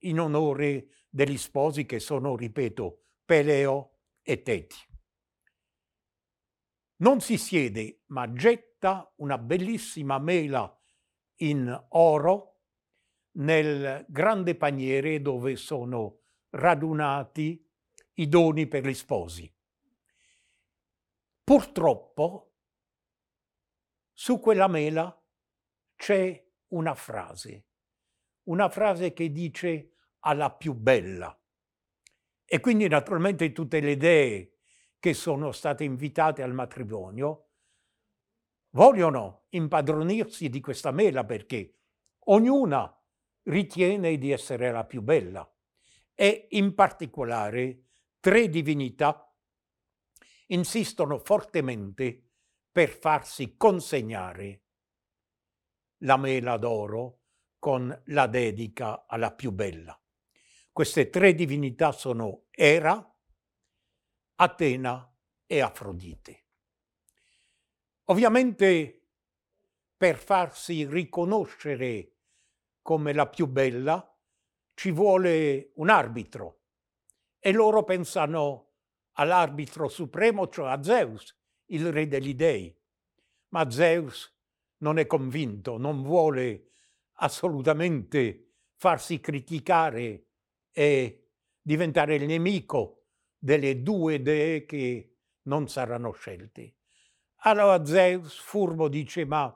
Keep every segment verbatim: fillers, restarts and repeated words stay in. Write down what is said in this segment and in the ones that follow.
in onore degli sposi che sono, ripeto, Peleo e Teti. Non si siede, ma getta una bellissima mela in oro nel grande paniere dove sono radunati i doni per gli sposi. Purtroppo su quella mela c'è una frase, una frase che dice alla più bella. E quindi naturalmente tutte le dee che sono state invitate al matrimonio vogliono impadronirsi di questa mela perché ognuna ritiene di essere la più bella e in particolare tre divinità insistono fortemente per farsi consegnare la mela d'oro con la dedica alla più bella. Queste tre divinità sono Era, Atena e Afrodite. Ovviamente per farsi riconoscere come la più bella ci vuole un arbitro e loro pensano all'arbitro supremo, cioè a Zeus, il re degli dei. Ma Zeus non è convinto, non vuole assolutamente farsi criticare e diventare il nemico delle due dee che non saranno scelte. Allora Zeus, furbo, dice: ma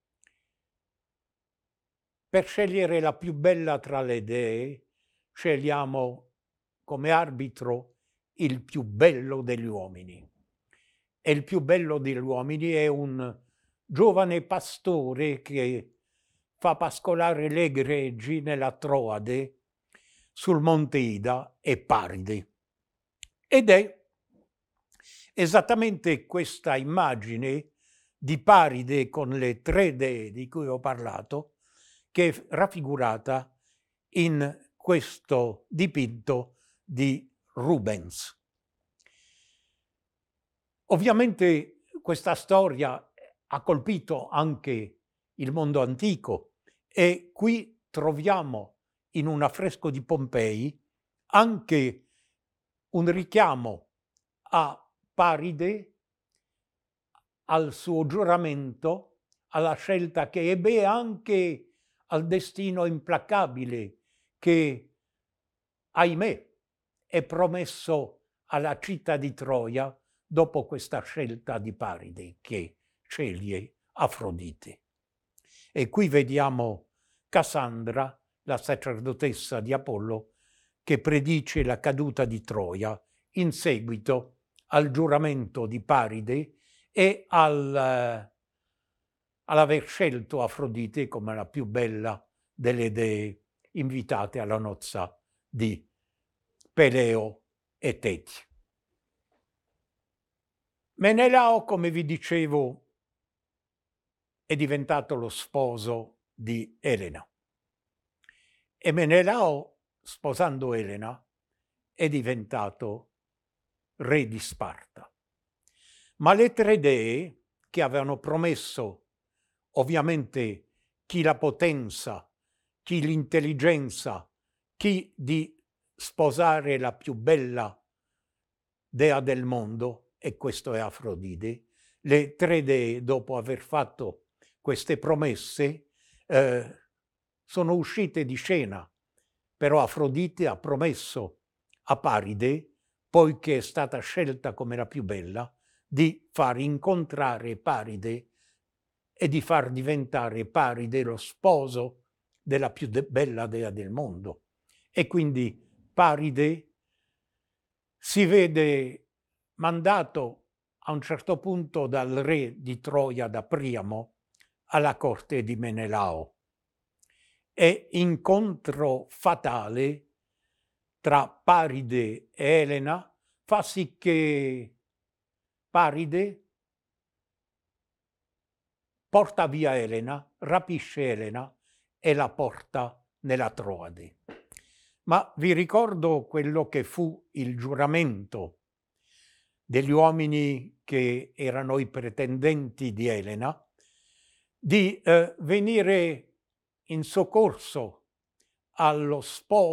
per scegliere la più bella tra le dee, scegliamo come arbitro il più bello degli uomini. E il più bello degli uomini è un giovane pastore che fa pascolare le greggi nella Troade sul monte Ida e Paride. Ed è esattamente questa immagine di Paride con le tre dee di cui ho parlato che è raffigurata in questo dipinto di Rubens. Ovviamente questa storia ha colpito anche il mondo antico e qui troviamo in un affresco di Pompei anche un richiamo a Paride, al suo giuramento, alla scelta che ebbe e anche al destino implacabile che, ahimè, è promesso alla città di Troia dopo questa scelta di Paride che sceglie Afrodite. E qui vediamo Cassandra, la sacerdotessa di Apollo, che predice la caduta di Troia in seguito al giuramento di Paride e al, all'aver scelto Afrodite come la più bella delle dee invitate alla nozza di Peleo e Teti. Menelao, come vi dicevo, è diventato lo sposo di Elena. E Menelao, sposando Elena, è diventato re di Sparta. Ma le tre dee che avevano promesso, ovviamente, chi la potenza, chi l'intelligenza, chi di sposare la più bella dea del mondo, e questo è Afrodite, le tre dee, dopo aver fatto queste promesse, eh, sono uscite di scena. Però Afrodite ha promesso a Paride, poiché è stata scelta come la più bella, di far incontrare Paride e di far diventare Paride lo sposo della più bella dea del mondo. E quindi Paride si vede mandato a un certo punto dal re di Troia, da Priamo, alla corte di Menelao. E incontro fatale tra Paride e Elena fa sì che Paride porta via Elena, rapisce Elena e la porta nella Troade. Ma vi ricordo quello che fu il giuramento degli uomini che erano i pretendenti di Elena, di eh, venire in soccorso allo sposo